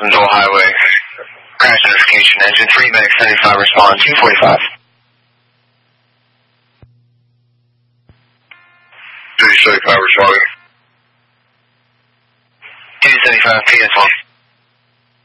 Dole Highway. Crash notification. Engine 3, Medic 75, respond 245. 275 responding. 275, PS1.